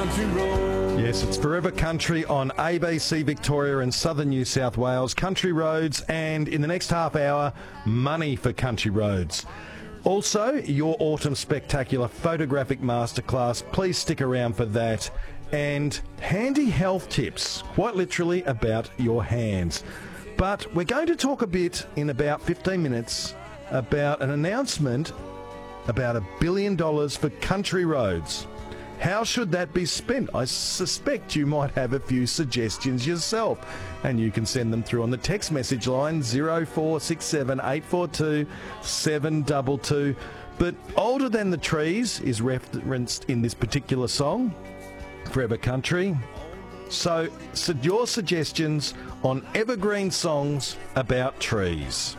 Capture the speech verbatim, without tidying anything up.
country road. Yes, it's Forever Country on A B C Victoria and Southern New South Wales. Country roads, and in the next half hour, money for country roads. Also, your autumn spectacular photographic masterclass. Please stick around for that. And handy health tips, quite literally about your hands. But we're going to talk a bit in about fifteen minutes about an announcement about a billion dollars for country roads. How should that be spent? I suspect you might have a few suggestions yourself, and you can send them through on the text message line zero four six seven eight four two seven two two. But Older Than the Trees is referenced in this particular song, Forever Country. So, so your suggestions on evergreen songs about trees.